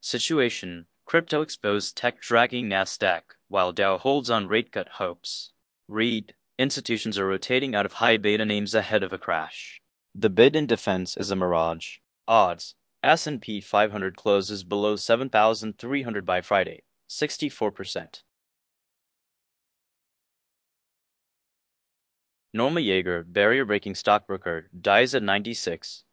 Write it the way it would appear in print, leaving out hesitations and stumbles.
Situation: Crypto exposed tech dragging Nasdaq, while Dow holds on rate cut hopes. Read: Institutions are rotating out of high beta names ahead of a crash. The bid in defense is a mirage. Odds: S&P 500 closes below 7,300 by Friday, 64%. Norma Yeager, barrier-breaking stockbroker, dies at 96.